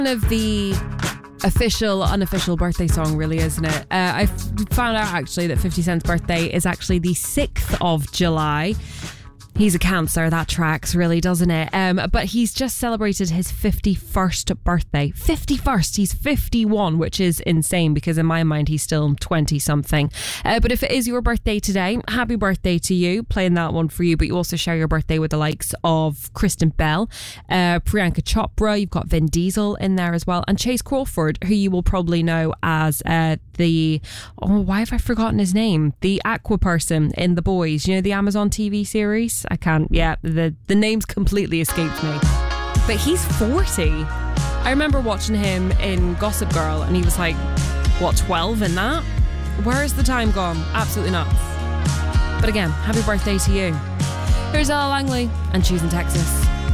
of the official, unofficial birthday song, really, isn't it? I found out actually that 50 Cent's birthday is actually the 6th of July. He's a Cancer, that tracks really, doesn't it? But he's just celebrated his 51st birthday. 51st, he's 51, which is insane because in my mind he's still 20-something. But if it is your birthday today, happy birthday to you. Playing that one for you, but you also share your birthday with the likes of Kristen Bell, Priyanka Chopra, you've got Vin Diesel in there as well, and Chase Crawford, who you will probably know as why have I forgotten his name? The Aqua person in The Boys, you know, the Amazon TV series? The name's completely escaped me. But he's 40. I remember watching him in Gossip Girl and he was like, 12 in that? Where has the time gone? Absolutely nuts. But again, happy birthday to you. Here's Ella Langley and Choosing Texas.